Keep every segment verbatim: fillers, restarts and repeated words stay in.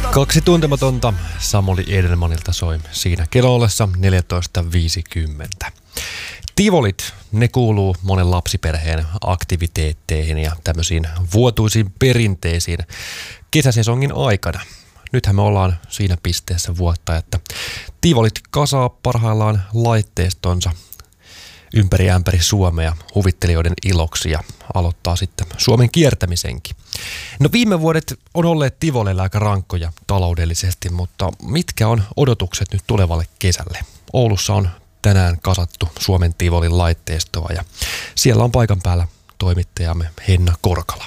Kaksi tuntematonta Samuli Edelmanilta soi siinä kello ollessa neljätoista viisikymmentä. Tivolit, ne kuuluu monen lapsiperheen aktiviteetteihin ja tämmöisiin vuotuisiin perinteisiin kesäsesongin aikana. Nythän me ollaan siinä pisteessä vuotta, että tivolit kasaa parhaillaan laitteistonsa ympäri ämpäri Suomea huvittelijoiden iloksi ja aloittaa sitten Suomen kiertämisenkin. No viime vuodet on olleet tivoleilla aika rankkoja taloudellisesti, mutta mitkä on odotukset nyt tulevalle kesälle? Oulussa on tänään kasattu Suomen tivolin laitteistoa ja siellä on paikan päällä toimittajamme Henna Korkala.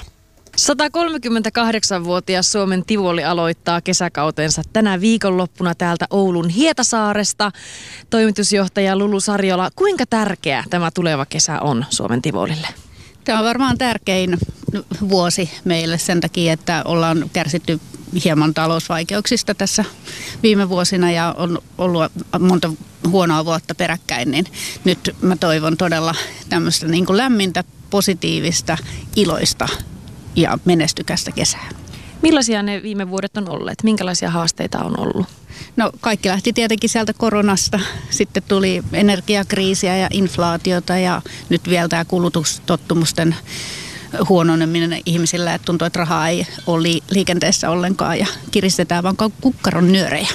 satakolmekymmentäkahdeksanvuotias Suomen tivoli aloittaa kesäkautensa tänä viikonloppuna täältä Oulun Hietasaaresta. Toimitusjohtaja Lulu Sarjola, kuinka tärkeä tämä tuleva kesä on Suomen tivolille? Tämä on varmaan tärkein vuosi meille sen takia, että ollaan kärsitty hieman talousvaikeuksista tässä viime vuosina ja on ollut monta huonoa vuotta peräkkäin, niin nyt mä toivon todella tämmöistä niin kuin lämmintä, positiivista, iloista ja menestykästä kesää. Millaisia ne viime vuodet on olleet? Minkälaisia haasteita on ollut? No kaikki lähti tietenkin sieltä koronasta. Sitten tuli energiakriisiä ja inflaatiota ja nyt vielä tämä kulutustottumusten huononeminen ihmisillä. Että tuntuu, että rahaa ei ole liikenteessä ollenkaan ja kiristetään vaan kukkaron nyörejä.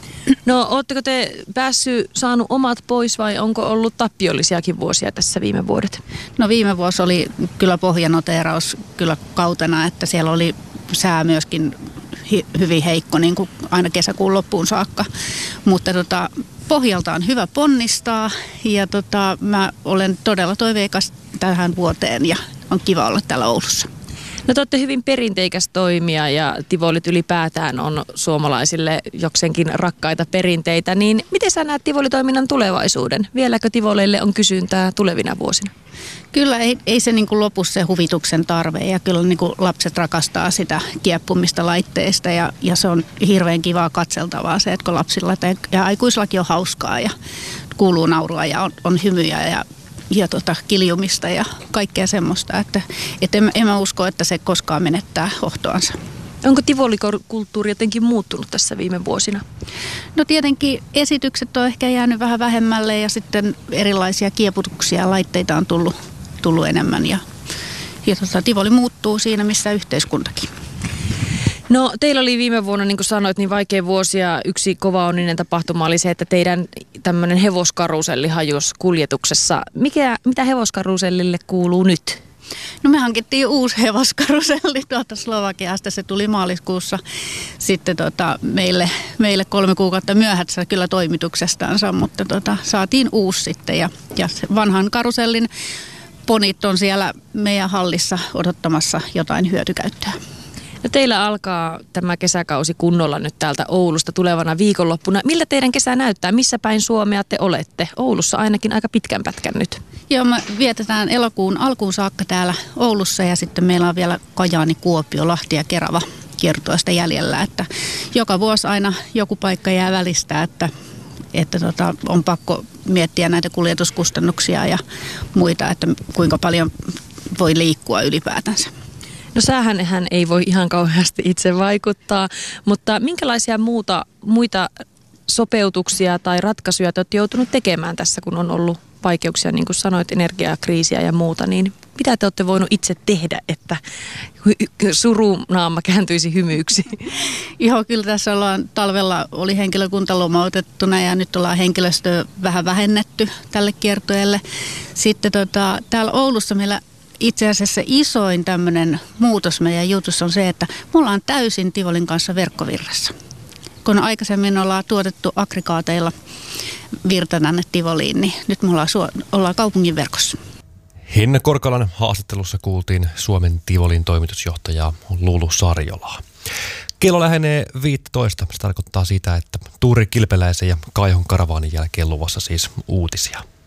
No ootteko te päässyt saanut omat pois vai onko ollut tappiollisiakin vuosia tässä viime vuodet? No viime vuosi oli kyllä pohjanoteeraus kyllä kautena, että siellä oli sää myöskin hi- hyvin heikko niin kuin aina kesäkuun loppuun saakka. Mutta tota, pohjalta on hyvä ponnistaa ja tota, mä olen todella toiveikas tähän vuoteen ja on kiva olla täällä Oulussa. No te olette hyvin perinteikäs toimija ja tivolit ylipäätään on suomalaisille jokseenkin rakkaita perinteitä. Niin miten sä näet tivolitoiminnan tulevaisuuden? Vieläkö tivoleille on kysyntää tulevina vuosina? Kyllä ei, ei se niin kuin lopu se huvituksen tarve ja kyllä niin kuin lapset rakastaa sitä kieppumista laitteista ja, ja se on hirveän kivaa katseltavaa se, että kun lapsilla ja aikuislakin on hauskaa ja kuuluu naurua ja on, on hymyjä ja ja tota, kiljumista ja kaikkea semmoista, että, että en, en mä usko, että se koskaan menettää hohtoansa. Onko tivolikulttuuri jotenkin muuttunut tässä viime vuosina? No tietenkin esitykset on ehkä jäänyt vähän vähemmälle ja sitten erilaisia kieputuksia, laitteita on tullut, tullut enemmän ja, ja tota, tivoli muuttuu siinä, missä yhteiskuntakin. No teillä oli viime vuonna, niin kuin sanoit, niin vaikea vuosi ja yksi kova onninen tapahtuma oli se, että teidän tämmöinen hevoskaruselli hajosi kuljetuksessa. Mikä, mitä hevoskarusellille kuuluu nyt? No me hankittiin uusi hevoskaruselli tuolta Slovakiasta, se tuli maaliskuussa sitten tota, meille, meille kolme kuukautta myöhässä kyllä toimituksestaansa, mutta tota, saatiin uusi sitten ja, ja vanhan karusellin ponit on siellä meidän hallissa odottamassa jotain hyötykäyttöä. No teillä alkaa tämä kesäkausi kunnolla nyt täältä Oulusta tulevana viikonloppuna. Miltä teidän kesä näyttää? Missä päin Suomea te olette? Oulussa ainakin aika pitkän pätkän nyt. Joo, me vietetään elokuun alkuun saakka täällä Oulussa ja sitten meillä on vielä Kajaani, Kuopio, Lahti ja Kerava kiertueesta jäljellä. Että joka vuosi aina joku paikka jää välistä, että, että tota, on pakko miettiä näitä kuljetuskustannuksia ja muita, että kuinka paljon voi liikkua ylipäätänsä. No säähän ei voi ihan kauheasti itse vaikuttaa, mutta minkälaisia muuta, muita sopeutuksia tai ratkaisuja te olette joutunut tekemään tässä, kun on ollut vaikeuksia, niin kuin sanoit, energiakriisiä ja muuta, niin mitä te olette voinut itse tehdä, että surunaama kääntyisi hymyyksi? Joo, kyllä tässä ollaan talvella oli henkilökunta lomautettuna ja nyt ollaan henkilöstöä vähän vähennetty tälle kiertueelle. Sitten tota, täällä Oulussa meillä itse asiassa isoin tämmöinen muutos meidän jutussa on se, että me ollaan täysin tivolin kanssa verkkovirrassa. Kun aikaisemmin ollaan tuotettu aggregaateilla virta tänne tivoliin, niin nyt me ollaan, suo- ollaan kaupungin verkossa. Henna Korkalan haastattelussa kuultiin Suomen tivolin toimitusjohtajaa Lulu Sarjolaa. Kello lähenee viisitoista. Se tarkoittaa sitä, että Tuuri Kilpeläisen ja Kaihon karavaanin jälkeen luvassa siis uutisia.